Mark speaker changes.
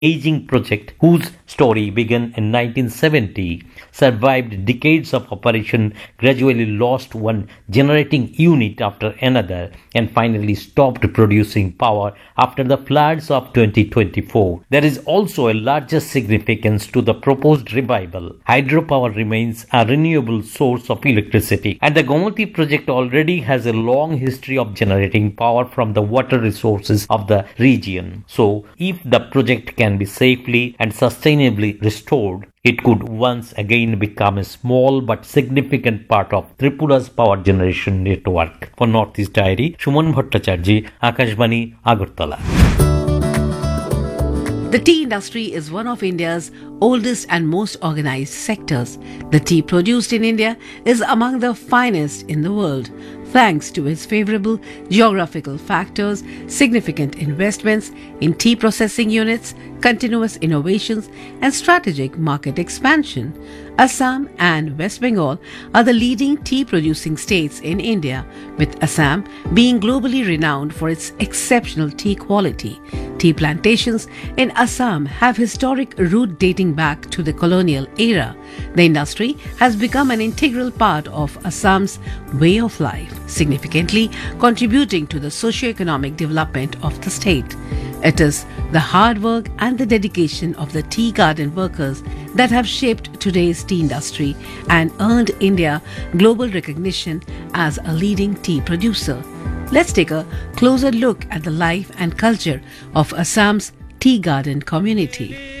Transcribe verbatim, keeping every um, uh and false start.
Speaker 1: aging project whose story began in nineteen seventy, survived decades of operation, gradually lost one generating unit after another, and finally stopped producing power after the floods of twenty twenty-four. There is also a larger significance to the proposed revival. Hydropower remains a renewable source of electricity, and the Gomati project already has a long history of generating power from the water resources of the region. So, if the project can be safely and sustainably restored, it could once again become a small but significant part of Tripura's power generation network. For Northeast Diary, Shuman Bhattacharjee, Akashbani, Agartala.
Speaker 2: The tea industry is one of India's oldest and most organized sectors. The tea produced in India is among the finest in the world, thanks to its favorable geographical factors, significant investments in tea processing units, continuous innovations, and strategic market expansion. Assam and West Bengal are the leading tea-producing states in India, with Assam being globally renowned for its exceptional tea quality. Tea plantations in Assam have historic root dating back to the colonial era. The industry has become an integral part of Assam's way of life, significantly contributing to the socio-economic development of the state. It is the hard work and the dedication of the tea garden workers that have shaped today's tea industry and earned India global recognition as a leading tea producer. Let's take a closer look at the life and culture of Assam's tea garden community.